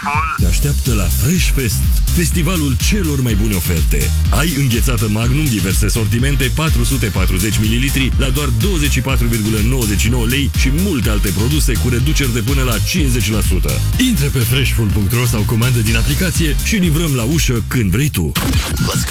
Freshful? Te așteaptă la Fresh Fest, festivalul celor mai bune oferte. Ai înghețată Magnum, diverse sortimente, 440 ml la doar 24,99 lei și multe alte produse cu reduceri de până la 50%. Intră pe freshful.ro sau comandă din aplicație și livrăm la ușă când vrei tu. Let's